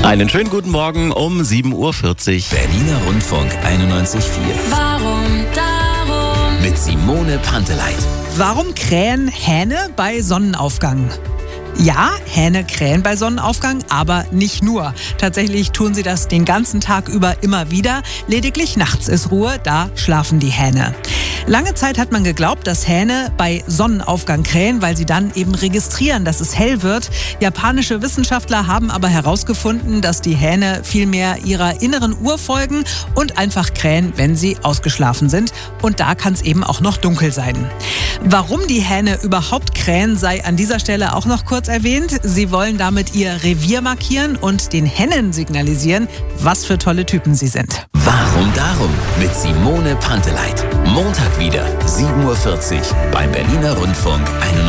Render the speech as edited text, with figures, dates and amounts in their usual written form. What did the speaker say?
Einen schönen guten Morgen um 7:40 Uhr. Berliner Rundfunk 91,4. Warum darum? Mit Simone Panteleit. Warum krähen Hähne bei Sonnenaufgang? Ja, Hähne krähen bei Sonnenaufgang, aber nicht nur. Tatsächlich tun sie das den ganzen Tag über immer wieder. Lediglich nachts ist Ruhe, da schlafen die Hähne. Lange Zeit hat man geglaubt, dass Hähne bei Sonnenaufgang krähen, weil sie dann eben registrieren, dass es hell wird. Japanische Wissenschaftler haben aber herausgefunden, dass die Hähne vielmehr ihrer inneren Uhr folgen und einfach krähen, wenn sie ausgeschlafen sind. Und da kann es eben auch noch dunkel sein. Warum die Hähne überhaupt krähen, sei an dieser Stelle auch noch kurz erwähnt. Sie wollen damit ihr Revier markieren und den Hennen signalisieren, was für tolle Typen sie sind. Warum darum? Mit Simone Panteleit. Montag wieder 7:40 Uhr beim Berliner Rundfunk 91,4.